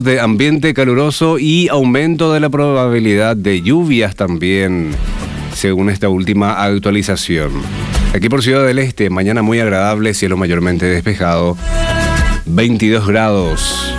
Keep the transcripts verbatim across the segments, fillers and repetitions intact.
De ambiente caluroso y aumento de la probabilidad de lluvias también, según esta última actualización. Aquí por Ciudad del Este, mañana muy agradable, cielo mayormente despejado, veintidós grados.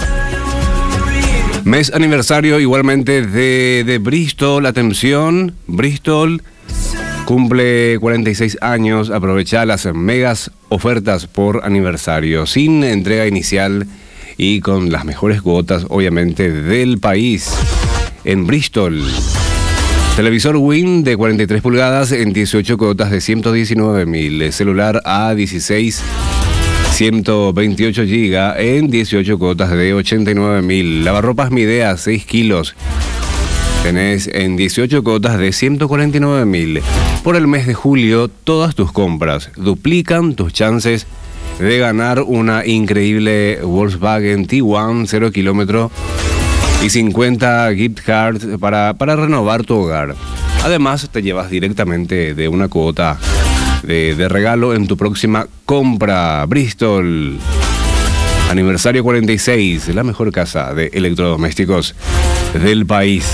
Mes aniversario igualmente de, de Bristol, atención, Bristol cumple cuarenta y seis años, aprovecha las megas ofertas por aniversario, sin entrega inicial y con las mejores cuotas, obviamente, del país. En Bristol, televisor Win de cuarenta y tres pulgadas en dieciocho cuotas de ciento diecinueve mil. Celular A dieciséis, ciento veintiocho gigas en dieciocho cuotas de ochenta y nueve mil. Lavarropas Midea seis kilos. Tenés en dieciocho cuotas de ciento cuarenta y nueve mil. Por el mes de julio, todas tus compras duplican tus chances de ganar una increíble Volkswagen T uno cero kilómetro y cincuenta gift cards para, para renovar tu hogar. Además, te llevas directamente de una cuota de, de regalo en tu próxima compra. Bristol, aniversario cuarenta y seis, la mejor casa de electrodomésticos del país.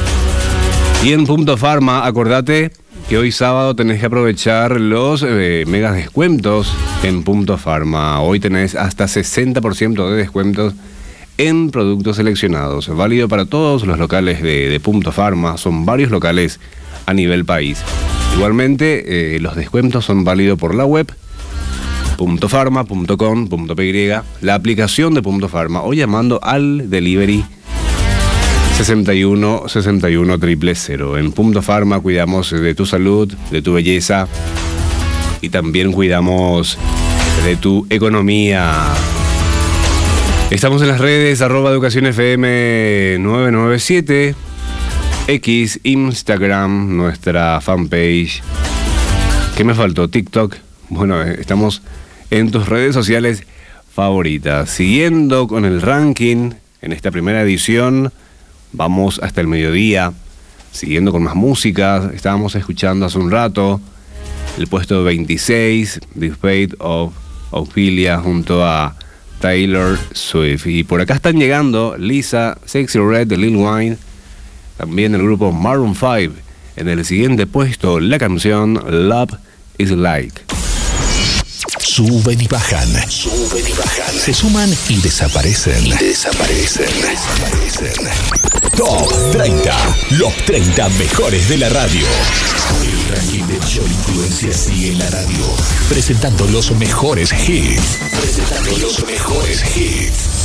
Y en Punto Pharma, acordate que hoy sábado tenés que aprovechar los eh, megas descuentos en Punto Pharma. Hoy tenés hasta sesenta por ciento de descuentos en productos seleccionados. Válido para todos los locales de, de Punto Pharma. Son varios locales a nivel país. Igualmente, eh, los descuentos son válidos por la web punto pharma punto com punto p y, la aplicación de Punto Pharma, o llamando al delivery sesenta y uno sesenta y uno cero cero cero. En Punto Pharma cuidamos de tu salud, de tu belleza y también cuidamos de tu economía. Estamos en las redes arroba educación F M nueve nueve siete, X, Instagram, nuestra fanpage. ¿Qué me faltó? TikTok. Bueno, estamos en tus redes sociales favoritas. Siguiendo con el ranking en esta primera edición, vamos hasta el mediodía, siguiendo con más música. Estábamos escuchando hace un rato el puesto veintiséis, The Fate of Ophelia, junto a Taylor Swift. Y por acá están llegando Lisa, Sexy Red de Lil Wayne, también el grupo Maroon cinco. En el siguiente puesto, la canción Love is Like. Suben y bajan, suben y bajan. Se suman y desaparecen. Y desaparecen. Desaparecen. Top treinta, los treinta mejores de la radio. El ranking de Mayor Influencia sigue en la radio, presentando los mejores hits. Presentando los mejores hits.